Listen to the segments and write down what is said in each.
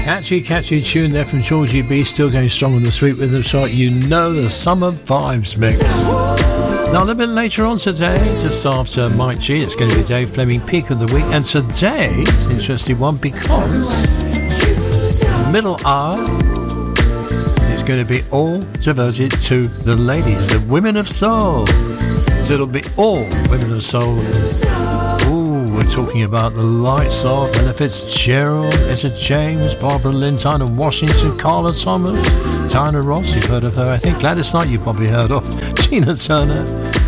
Catchy tune there from Georgie B, still going strong on the Sweet Rhythm chart. You know the summer vibes mix. Now a little bit later on today, just after Mike G, it's going to be Dave Fleming Peak of the Week. And today, it's an interesting one because middle hour is going to be all devoted to the ladies, the women of soul. So it'll be all women of soul. Ooh, we're talking about the likes of Ella Fitzgerald, Etta James, Barbara Lynn, Dinah Washington, Carla Thomas, Diana Ross, you've heard of her, I think. Gladys Knight, you've probably heard of. Tina Turner,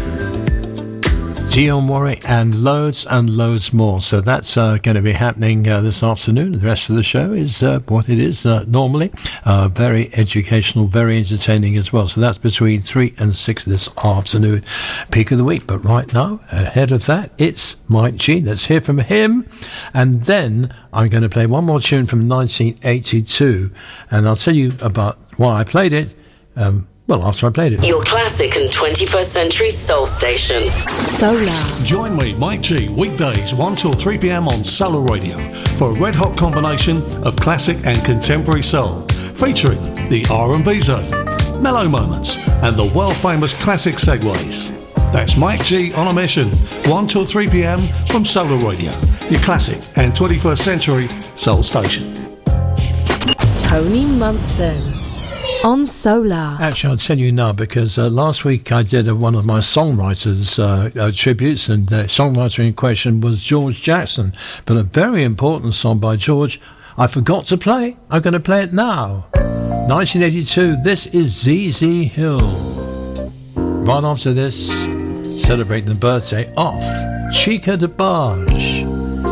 Dionne Warwick, and loads more. So that's going to be happening this afternoon. The rest of the show is what it is normally. Very educational, very entertaining as well. So that's between 3 and 6 this afternoon. Peak of the week. But right now, ahead of that, it's Mike G. Let's hear from him. And then I'm going to play one more tune from 1982. And I'll tell you about why I played it. Well, after I played it. Your classic and 21st century soul station. Solar. Join me, Mike G, weekdays 1 till 3 p.m. on Solar Radio for a red-hot combination of classic and contemporary soul, featuring the R&B zone, mellow moments, and the world-famous classic segues. That's Mike G on a mission, 1 till 3 p.m. from Solar Radio, your classic and 21st century soul station. Tony Munson. On Solar. Actually, I'll tell you now, because last week I did one of my songwriters' tributes, and the songwriter in question was George Jackson. But a very important song by George I forgot to play. I'm going to play it now. 1982, this is ZZ Hill. Right after this, celebrating the birthday of Chica DeBarge.